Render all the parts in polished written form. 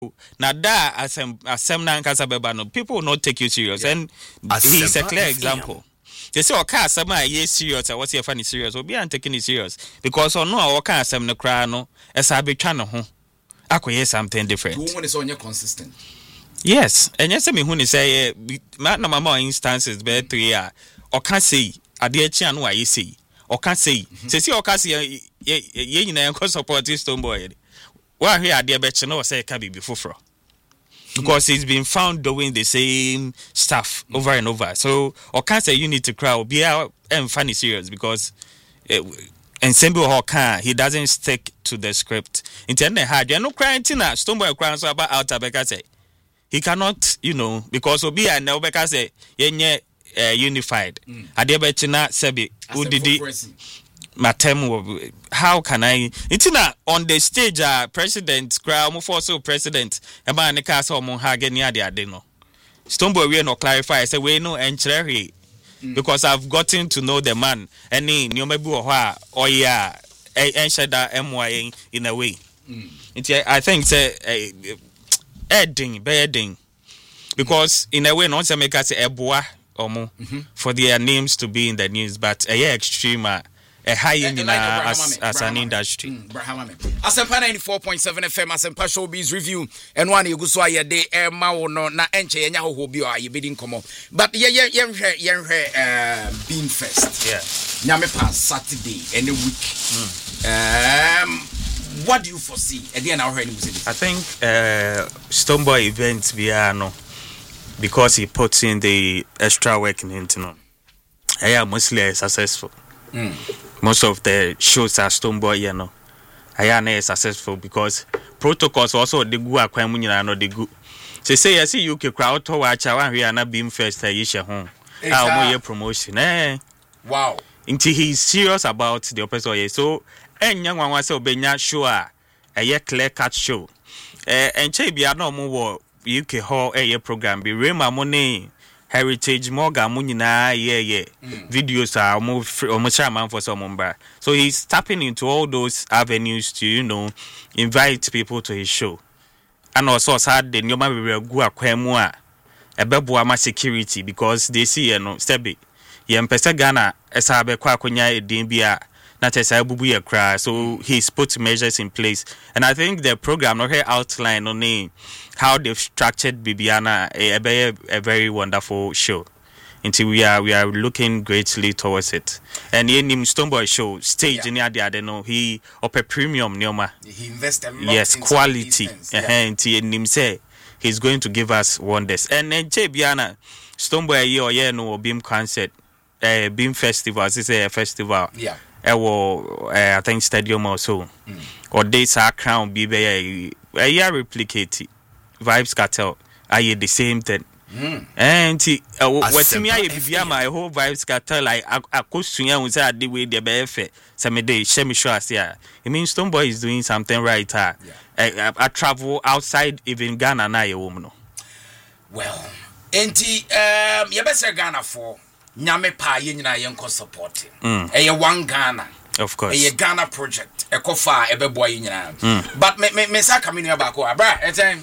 Now that asem na nkasa beba no, people will not take you serious, and he's a clear example. They say okay, asem a serious, what's your funny serious? Obi an taking it serious because no okay asem no cry no, esa be twa no ho. Akoye something different. You want is on your consistent. Yes, and yes, me who ni say na mama instances be 3 or can say ade achi anu aye say or can say say or can say ye nyina enko support Stonebwoy. Why here ade be chi no say ka be before. Because he's been found doing the same stuff over and over. So or can say you need to cry or be funny serious because and Sembo Hoka, he doesn't stick to the script. Intended hard. You're no crying tina. Stonebwoy crying so about out Rebecca say. He cannot, because Obi and Rebecca say, unified. Adebechina Sebi, Udidi Matem. How can I? Itina on the stage, president, crowd, also president, about the castle Monhagenia de Adeno. Stonebwoy will not clarify. I say, we know and cherry. Because I've gotten to know the man, and in Yomebu or yeah, and Shada MY in a way. I think say bedding, because in a way, not to make us a bois or more for their names to be in the news, but a extreme, a high in as an industry. Asempa 94.7 FM, Asempa Showbiz Review, and one you go so a day, Mao no na enche nya ho bi a ye bidding komo. But yen Beam Fest. Yeah. Nyame pa Saturday any week. What do you foresee? Again, I think Stonebwoy events no, because he puts in the extra work in it. I mostly successful. Most of the shows are Stonebwoy, I am successful because protocols also the go akwamu no the go. Say I see UK crowd to watch our here na Beam Fest yisha home. How promotion wow. Until he's serious about the operation. So and young one was obenya show a clear cut show. And che bia no mo UK hall program be Rema Money Heritage Morgan Munina videos are almost man for some bar. So he's tapping into all those avenues to invite people to his show. And also sad the nyoma we go akwemu a beboa security because they see stebi yempesa Ghana esa be kwa akonya edin bia na tesa bubu ye kra. So he's put measures in place, and I think the program not here outline on how they've structured Bibiana a very wonderful show. Until we are looking greatly towards it. And in Stonebwoy show stage in the he up a premium neoma. He invests a lot. Yes, quality. And him say he's going to give us wonders. And then Biana Stonebwoy no Beam concert, Beam festival. This is a festival. Yeah. I think stadium or so. Or days are crown be a year replicate Vibes Cartel. I the same thing. And what me I be my whole Vibes Cartel like I could swing with that the way the BF some day shemi show us here. It means Stonebwoy is doing something right. I travel outside even Ghana na ye woman. Well, enti you better Ghana for Nyame pa ye nyina ye nko support. One Ghana. Of course. A Ghana project. A kofa ebe boy nyina. But me sa kamini ba ko abra etem.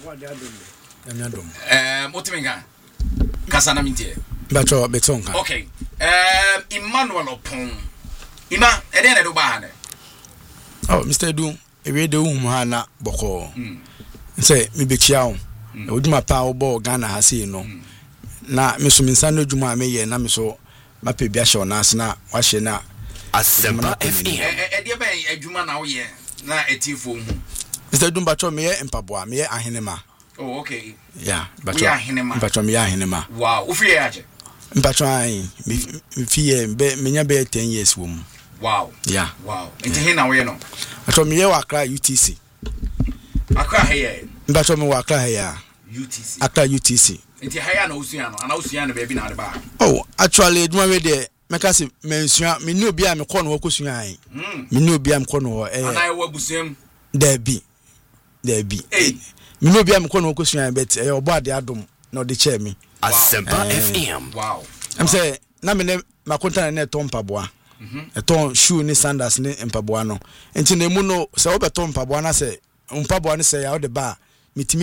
Otimenga. Kasa na mintie. Bacho betonka. Okay. Emmanuel Opon. Ima eden edo ba hane. Oh, Mr. Edu, ewe de ha na boko. Say me be chia o. Oduma pa obo Ghana ha se no. Na me so minsa no dwuma ameye na me so mape bia hye ona ase na wa hye na Asempa FM de ba adwuma na wo ye na etifo hu Mr. Dumba cho me ye empaboa me ye ahenema. Oh okay. Yeah, bacho bacho me ye ahenema. Wow, wo free aje. Mpacho an me fie be menya be 10 years wo mu. Wow. Yeah. Wow. Enti he na wo ye no. Bacho me ye wa Accra UTC. Accra he ye. Bacho me wa Accra he ya. UTC. Accra UTC. Enti haya na usua no, ana usua no be na de ba. Oh, actually duma we there meka se mensua me ni obi a me kɔ no kosua an. Me ni obi a me kɔ no ana ye wabusam. There be. Me ni obi a me kɔ no kosua an bet obo ade adom na ode che me. Asempa FM. Wow. I'm say na me ne makonta na eto mpaboa. Eto shoe ni sandals ni mpaboa no. Enti na mu no se obeto mpaboa na se mpaboa ni se ya ode ba metimi